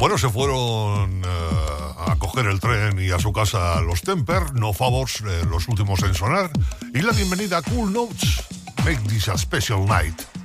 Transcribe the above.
Bueno, se fueron a coger el tren y a su casa los Temper, No Favors, los últimos en sonar. Y la bienvenida a Cool Notes, Make This a Special Night.